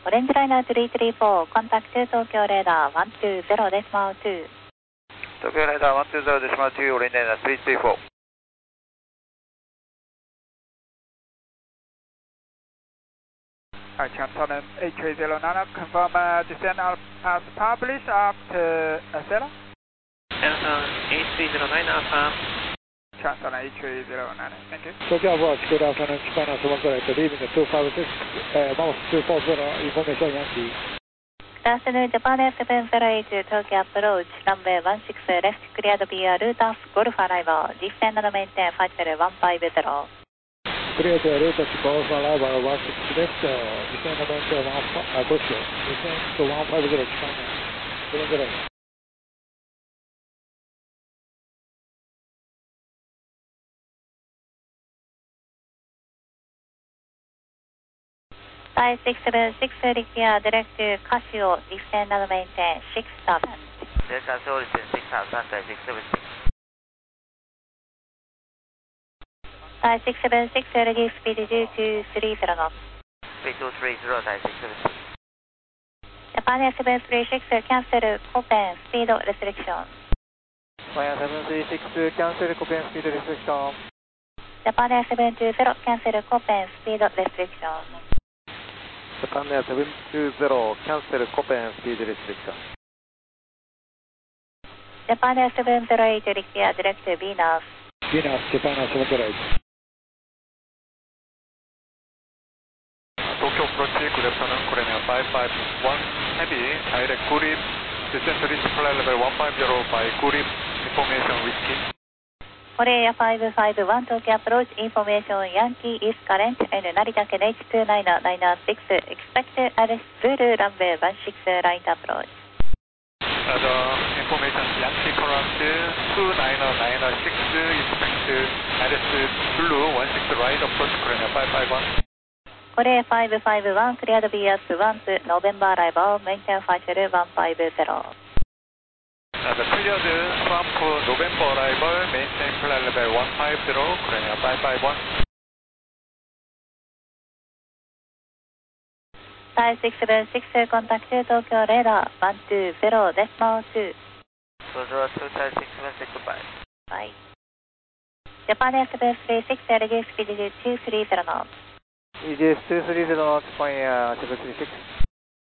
オレンジライナー334、コンタクト東京レーダー120デシマル2。 東京レーダー120デシマル2、オレンジライナー334。 Chantonen A309, confirm descent as published after Acela. Chantonen A309 Alpha. Chantonen A309, thank you. Tokyo Watch, good afternoon, Japan Sumacorrect, leaving 256, Mouse 240, information Yankee. Good afternoon, Japan F708, Tokyo approach, runway 16 left, cleared via route of Golf arrival, descend and maintain flight level 150. Clear to route of Golf arrival 16 left, descend and maintain 150, descend to 150, Japan, 70. 5676 repair direct to Casio, descend and maintain 6000. Casio, descend 6000, 5676. 5676 reduce speed 2230 knots. 3230, 5676. Japan 736 cancel Copen speed restriction. Japan 736 cancel Copen speed restriction. Japan 720 cancel Copen speed restriction. Japan 720 cancel Copen speed restriction. Japan 708 repair direct to Venus. Venus, Japan 708. Tokyo approach, good afternoon, Korean 551 heavy, direct Gurip, descent to reach flight level 150 by Gurip, information whiskey. Korea 551 Tokyo approach, information Yankee is current and Narita KNH29996, expect Alice Zulu runway 16 right approach. The information Yankee current 29996, expect Alice Zulu 16 right approach, Korean 551. Korea 551 cleared via Swamp, November arrival, maintain flight level 150. The cleared Swamp, November arrival, maintain flight level 150, Korean 551. 5676 contact Tokyo radar 120 decimal 2. 202, 5676, goodbye. Bye. Japan S736 reduce speed 230 knots. EGS 230 knots, Japan 736.